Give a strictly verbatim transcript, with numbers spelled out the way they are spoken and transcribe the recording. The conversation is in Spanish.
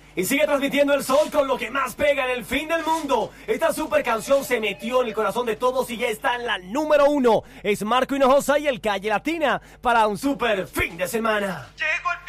Y sigue transmitiendo el sol con lo que más pega en el fin del mundo. Esta super canción se metió en el corazón de todos y ya está en la número uno. Es Marco Hinojosa y el Calle Latina para un super fin de semana. Llegó el